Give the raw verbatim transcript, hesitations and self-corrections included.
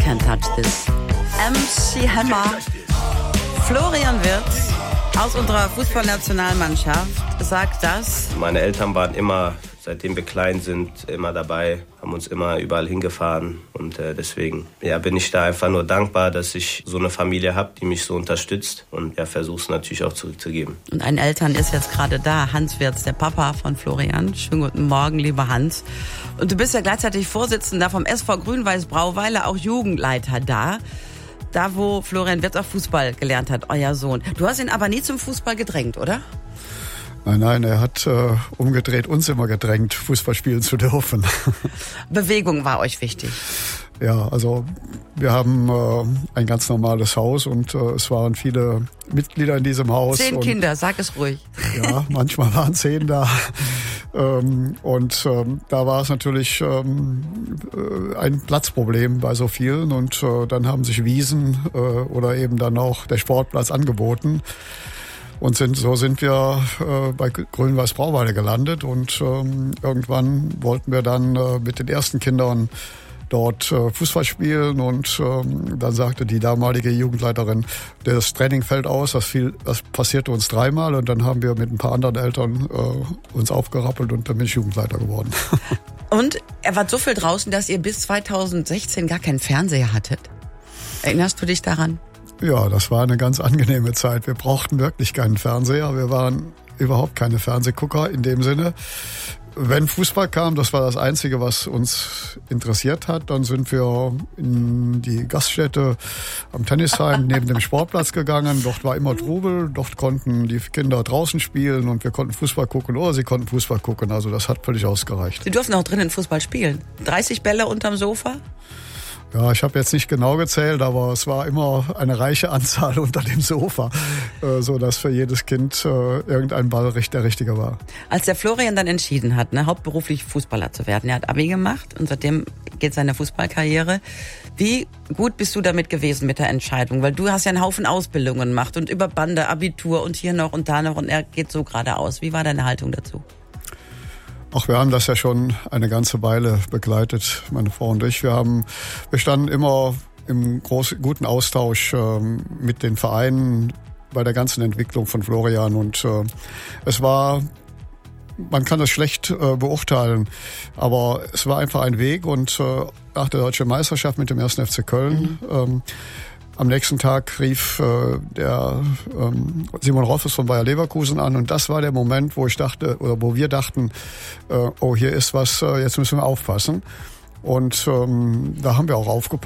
Can't Touch This. M C Hammer. Florian Wirtz aus unserer Fußballnationalmannschaft sagt das. Meine Eltern waren immer, seitdem wir klein sind, immer dabei, haben uns immer überall hingefahren. Und äh, deswegen ja, bin ich da einfach nur dankbar, dass ich so eine Familie habe, die mich so unterstützt. Und ja, versuche es natürlich auch zurückzugeben. Und ein Eltern ist jetzt gerade da, Hans Wirtz, der Papa von Florian. Schönen guten Morgen, lieber Hans. Und du bist ja gleichzeitig Vorsitzender vom S V Grün-Weiß Brauweiler, auch Jugendleiter da. Da, wo Florian Wirtz auch Fußball gelernt hat, euer Sohn. Du hast ihn aber nie zum Fußball gedrängt, oder? Nein, nein, er hat äh, umgedreht uns immer gedrängt, Fußball spielen zu dürfen. Bewegung war euch wichtig? Ja, also wir haben äh, ein ganz normales Haus und äh, es waren viele Mitglieder in diesem Haus. Zehn und, Kinder, sag es ruhig. Ja, manchmal waren zehn da. Ähm, und ähm, da war es natürlich ähm, äh, ein Platzproblem bei so vielen. Und äh, dann haben sich Wiesen äh, oder eben dann auch der Sportplatz angeboten. Und sind, so sind wir äh, bei Grün-Weiß Brauweiler gelandet. Und ähm, irgendwann wollten wir dann äh, mit den ersten Kindern dort äh, Fußball spielen. Und ähm, dann sagte die damalige Jugendleiterin, das Training fällt aus, das, viel, das passierte uns dreimal. Und dann haben wir mit ein paar anderen Eltern äh, uns aufgerappelt und dann bin ich Jugendleiter geworden. Und er war so viel draußen, dass ihr bis zweitausendsechzehn gar keinen Fernseher hattet. Erinnerst du dich daran? Ja, das war eine ganz angenehme Zeit. Wir brauchten wirklich keinen Fernseher. Wir waren überhaupt keine Fernsehgucker in dem Sinne. Wenn Fußball kam, das war das Einzige, was uns interessiert hat. Dann sind wir in die Gaststätte am Tennisheim neben dem Sportplatz gegangen. Dort war immer Trubel. Dort konnten die Kinder draußen spielen und wir konnten Fußball gucken oder sie konnten Fußball gucken. Also das hat völlig ausgereicht. Sie durften auch drinnen Fußball spielen. dreißig Bälle unterm Sofa? Ja, ich habe jetzt nicht genau gezählt, aber es war immer eine reiche Anzahl unter dem Sofa, äh, so dass für jedes Kind äh, irgendein Ball der richtige war. Als der Florian dann entschieden hat, ne, hauptberuflich Fußballer zu werden, er hat Abi gemacht und seitdem geht seine Fußballkarriere. Wie gut bist du damit gewesen mit der Entscheidung? Weil du hast ja einen Haufen Ausbildungen gemacht und über Bande, Abitur und hier noch und da noch und er geht so geradeaus. Wie war deine Haltung dazu? Ach, wir haben das ja schon eine ganze Weile begleitet, meine Frau und ich. Wir haben, wir standen immer im großen, guten Austausch ähm, mit den Vereinen bei der ganzen Entwicklung von Florian und äh, es war, man kann das schlecht äh, beurteilen, aber es war einfach ein Weg und äh, nach der deutschen Meisterschaft mit dem ersten F C Köln mhm. ähm, am nächsten Tag rief äh, der ähm, Simon Rolfes von Bayer Leverkusen an und das war der Moment, wo ich dachte oder wo wir dachten, äh, oh, hier ist was, äh, jetzt müssen wir aufpassen. Und ähm, da haben wir auch aufgepasst.